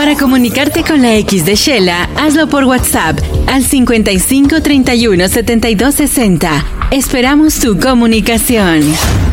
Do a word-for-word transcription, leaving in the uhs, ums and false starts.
Para comunicarte con la X de Shela, hazlo por WhatsApp al cincuenta y cinco treinta y uno setenta y dos sesenta. Esperamos tu comunicación.